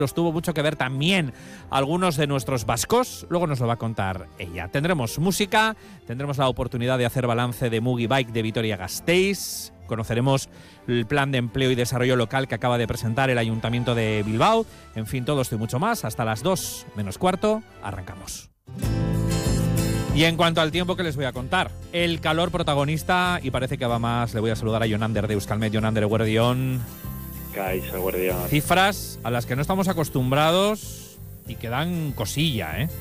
tuvo mucho que ver también algunos de nuestros vascos, luego nos lo va a contar ella. Tendremos música, tendremos la oportunidad de hacer balance de Mugi Bike de Vitoria-Gasteiz, conoceremos el plan de empleo y desarrollo local que acaba de presentar el Ayuntamiento de Bilbao, en fin, todo esto y mucho más, hasta las 2 menos cuarto, arrancamos. Y en cuanto al tiempo, que les voy a contar, el calor protagonista, y parece que va más, le voy a saludar a Jonander de Euskalmet. Jonander, eguerdión. Kaixo, eguerdión. Cifras a las que no estamos acostumbrados y que dan cosilla, ¿eh?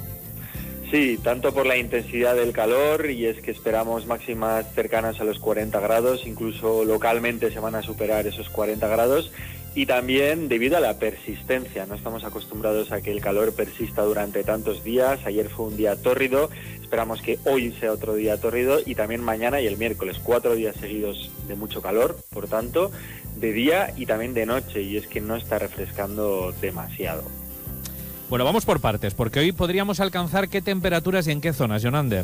Sí, tanto por la intensidad del calor, y es que esperamos máximas cercanas a los 40 grados, incluso localmente se van a superar esos 40 grados, y también debido a la persistencia. No estamos acostumbrados a que el calor persista durante tantos días. Ayer fue un día tórrido, esperamos que hoy sea otro día tórrido, y también mañana y el miércoles, 4 días seguidos de mucho calor, por tanto, de día y también de noche, y es que no está refrescando demasiado. Bueno, vamos por partes, porque hoy podríamos alcanzar ¿qué temperaturas y en qué zonas, Jonander?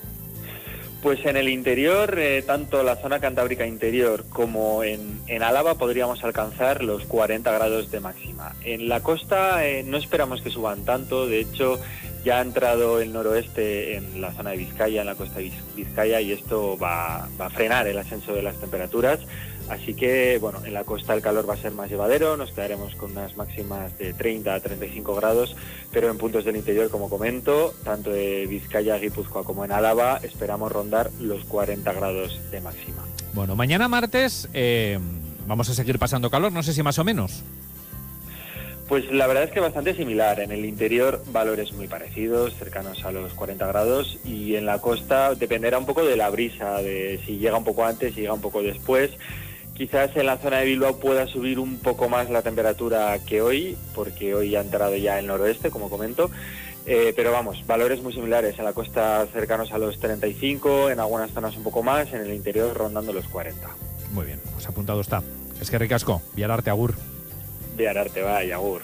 Pues en el interior, tanto la zona cantábrica interior como en Álava podríamos alcanzar los 40 grados de máxima. En la costa no esperamos que suban tanto, de hecho ya ha entrado el noroeste en la zona de Vizcaya, en la costa de Vizcaya, y esto va a frenar el ascenso de las temperaturas. Así que, bueno, en la costa el calor va a ser más llevadero, nos quedaremos con unas máximas de 30 a 35 grados, pero en puntos del interior, como comento, tanto de Vizcaya, Guipúzcoa como en Álava, esperamos rondar los 40 grados de máxima. Bueno, mañana martes vamos a seguir pasando calor, no sé si más o menos. Pues la verdad es que bastante similar. En el interior valores muy parecidos, cercanos a los 40 grados, y en la costa dependerá un poco de la brisa, de si llega un poco antes, si llega un poco después. Quizás en la zona de Bilbao pueda subir un poco más la temperatura que hoy, porque hoy ha entrado ya el noroeste, como comento, pero vamos, valores muy similares. En la costa cercanos a los 35, en algunas zonas un poco más, en el interior rondando los 40. Muy bien, pues apuntado está. Es que ricasco, Biararte, agur. Biararte, vaya, agur.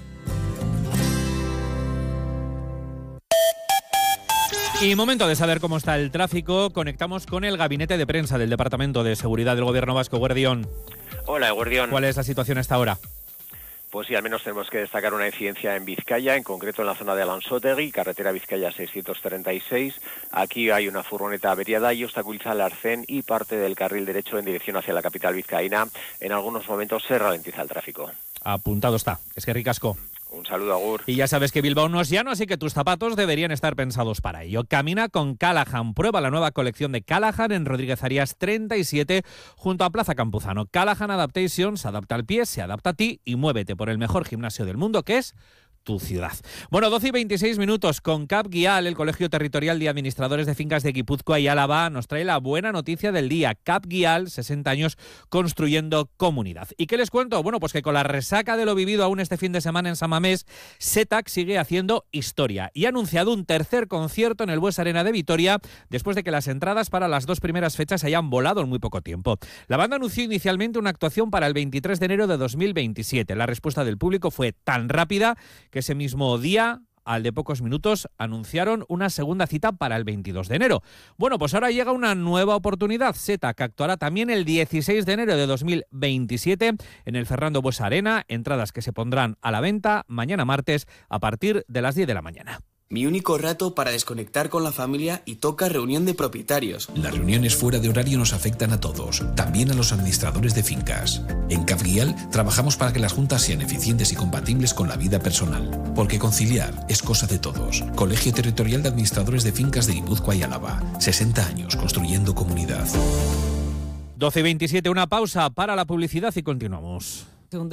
Y momento de saber cómo está el tráfico. Conectamos con el gabinete de prensa del Departamento de Seguridad del Gobierno Vasco. Eguerdión. Hola, Eguerdión. ¿Cuál es la situación hasta ahora? Pues sí, al menos tenemos que destacar una incidencia en Vizcaya, en concreto en la zona de Alonsotegui, carretera Vizcaya 636. Aquí hay una furgoneta averiada y obstaculiza el arcén y parte del carril derecho en dirección hacia la capital vizcaína. En algunos momentos se ralentiza el tráfico. Apuntado está. Es que ricasco. Un saludo, agur. Y ya sabes que Bilbao no es llano, así que tus zapatos deberían estar pensados para ello. Camina con Callahan. Prueba la nueva colección de Callahan en Rodríguez Arias 37, junto a Plaza Campuzano. Callahan Adaptation se adapta al pie, se adapta a ti y muévete por el mejor gimnasio del mundo, que es tu ciudad. Bueno, 12 y 26 minutos. Con Cap Guial, el Colegio Territorial de Administradores de Fincas de Guipúzcoa y Álava, nos trae la buena noticia del día. Cap Guial, 60 años construyendo comunidad. ¿Y qué les cuento? Bueno, pues que con la resaca de lo vivido aún este fin de semana en San Mamés, SETAC sigue haciendo historia y ha anunciado un tercer concierto en el Bues Arena de Vitoria, después de que las entradas para las dos primeras fechas se hayan volado en muy poco tiempo. La banda anunció inicialmente una actuación para el 23 de enero de 2027. La respuesta del público fue tan rápida que ese mismo día, al de pocos minutos, anunciaron una segunda cita para el 22 de enero. Bueno, pues ahora llega una nueva oportunidad. SETAC actuará también el 16 de enero de 2027 en el Fernando Bues Arena, entradas que se pondrán a la venta mañana martes a partir de las 10 de la mañana. Mi único rato para desconectar con la familia y toca reunión de propietarios. Las reuniones fuera de horario nos afectan a todos, también a los administradores de fincas. En Cap Guial trabajamos para que las juntas sean eficientes y compatibles con la vida personal, porque conciliar es cosa de todos. Colegio Territorial de Administradores de Fincas de Guipúzcoa y Álava. 60 años construyendo comunidad. 12 y 27, una pausa para la publicidad y continuamos.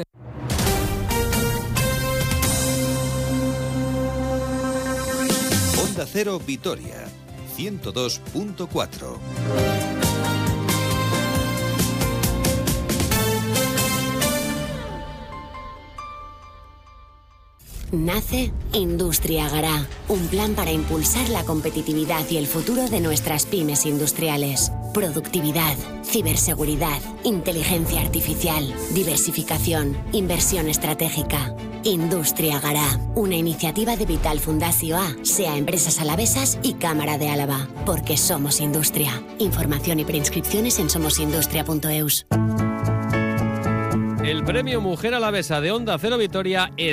Onda Cero Vitoria, 102.4. Nace Industria Gará, un plan para impulsar la competitividad y el futuro de nuestras pymes industriales. Productividad, ciberseguridad, inteligencia artificial, diversificación, inversión estratégica. Industria Gará, una iniciativa de Vital Fundació A, SEA Empresas Alavesas y Cámara de Álava, porque somos industria. Información y preinscripciones en somosindustria.eus. El el premio Mujer Alavesa de Onda Cero Vitoria